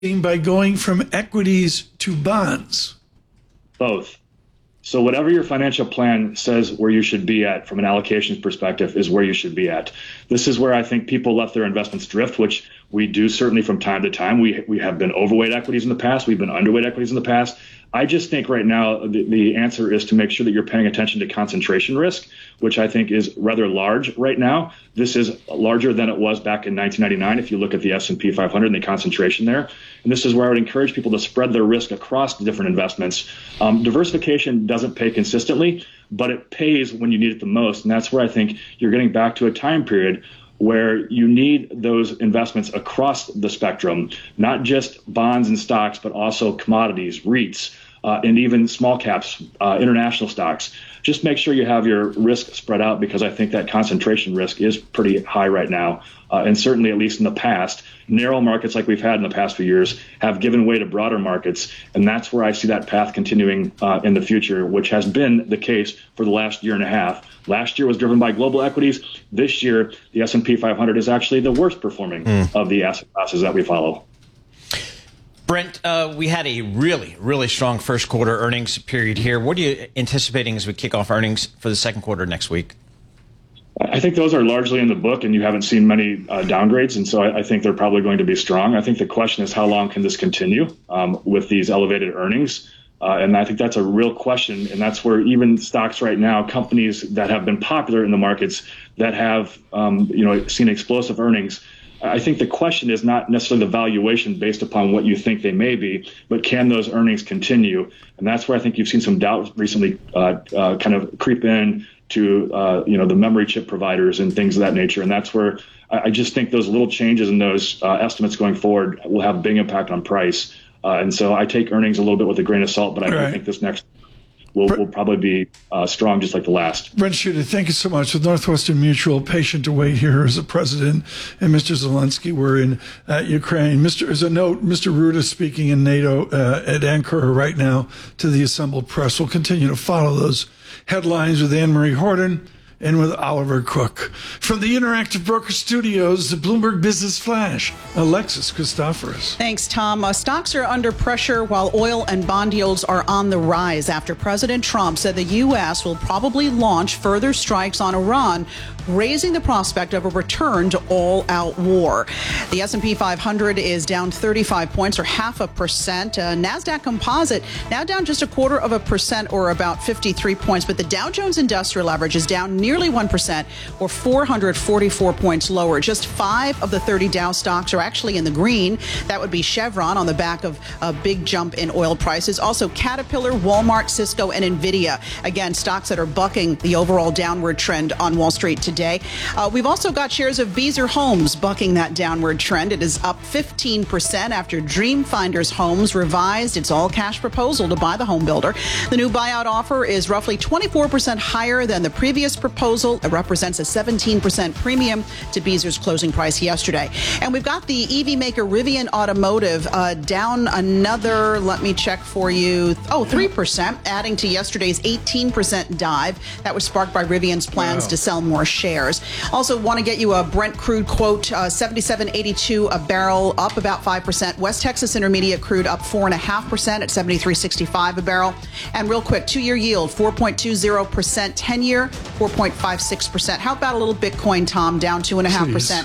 by going from equities to bonds? Both. So whatever your financial plan says where you should be at from an allocations perspective is where you should be at. This is where I think people let their investments drift, which we do certainly from time to time. We have been overweight equities in the past. We've been underweight equities in the past. I just think right now the answer is to make sure that you're paying attention to concentration risk, which I think is rather large right now. This is larger than it was back in 1999 if you look at the S&P 500 and the concentration there. And this is where I would encourage people to spread their risk across the different investments. Diversification doesn't pay consistently, but it pays when you need it the most. And that's where I think you're getting back to a time period where you need those investments across the spectrum, not just bonds and stocks, but also commodities, REITs, and even small caps, international stocks. Just make sure you have your risk spread out, because I think that concentration risk is pretty high right now. And certainly, at least in the past, narrow markets like we've had in the past few years have given way to broader markets. And that's where I see that path continuing in the future, which has been the case for the last year and a half. Last year was driven by global equities. This year, the S&P 500 is actually the worst performing of the asset classes that we follow. Brent, we had a really, really strong first quarter earnings period here. What are you anticipating as we kick off earnings for the second quarter next week? I think those are largely in the book, and you haven't seen many downgrades, and so I think they're probably going to be strong. I think the question is, how long can this continue with these elevated earnings? And I think that's a real question, and that's where even stocks right now, companies that have been popular in the markets that have seen explosive earnings, I think the question is not necessarily the valuation based upon what you think they may be, but can those earnings continue? And that's where I think you've seen some doubt recently kind of creep in to the memory chip providers and things of that nature. And that's where I just think those little changes in those estimates going forward will have a big impact on price. And so I take earnings a little bit with a grain of salt, but I think this next will probably be strong, just like the last. Brent Schutte, thank you so much. With Northwestern Mutual, patient to wait here as a president, and Mr. Zelensky, we're in Ukraine. As a note, Mr. Rutte is speaking in NATO at Ankara right now to the assembled press. We'll continue to follow those headlines with Anne-Marie Horton and with Oliver Cook. From the Interactive Broker Studios, the Bloomberg Business Flash, Alexis Christoforous. Thanks, Tom. Stocks are under pressure while oil and bond yields are on the rise after President Trump said the U.S. will probably launch further strikes on Iran, raising the prospect of a return to all-out war. The S&P 500 is down 35 points, or 0.5%. NASDAQ Composite now down just 0.25%, or about 53 points. But the Dow Jones Industrial Average is down nearly 1%, or 444 points lower. Just 5 of the 30 Dow stocks are actually in the green. That would be Chevron on the back of a big jump in oil prices. Also, Caterpillar, Walmart, Cisco, and NVIDIA. Again, stocks that are bucking the overall downward trend on Wall Street today. We've also got shares of Beazer Homes bucking that downward trend. It is up 15% after Dreamfinders Homes revised its all-cash proposal to buy the home builder. The new buyout offer is roughly 24% higher than the previous proposal. It represents a 17% premium to Beazer's closing price yesterday. And we've got the EV maker Rivian Automotive down another, let me check for you, 3%, adding to yesterday's 18% dive. That was sparked by Rivian's plans to sell more shares. Also want to get you a Brent crude quote, 77.82 a barrel, up about 5%. West Texas Intermediate crude up 4.5% at 73.65 a barrel. And real quick, 2-year yield, 4.20%, 10-year, 4.56%. How about a little Bitcoin, Tom, down 2.5%?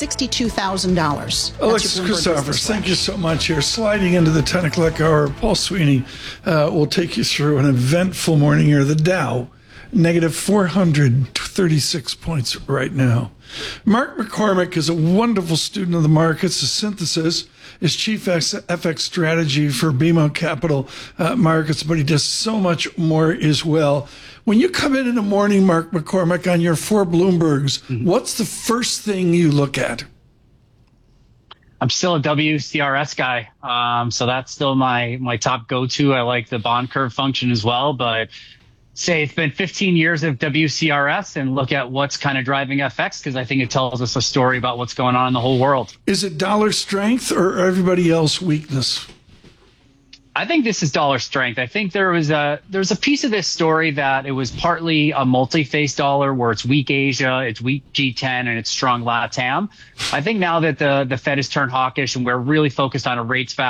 $62,000. Alexis Christoforous, thank you so much here. Sliding into the 10 o'clock hour, Paul Sweeney will take you through an eventful morning here. The Dow, negative 436 points right now. Mark McCormick is a wonderful student of the markets. The Synthesis is chief FX strategy for BMO Capital Markets, but he does so much more as well. When you come in the morning, Mark McCormick, on your 4 Bloombergs, what's the first thing you look at? I'm still a WCRS guy, so that's still my top go-to. I like the bond curve function as well, but say it's been 15 years of WCRS and look at what's kind of driving FX, because I think it tells us a story about what's going on in the whole world. Is it dollar strength or everybody else weakness? I think this is dollar strength. I think there was a piece of this story that it was partly a multi-phase dollar where it's weak Asia, it's weak G10, and it's strong LATAM. I think now that the Fed has turned hawkish and we're really focused on a rates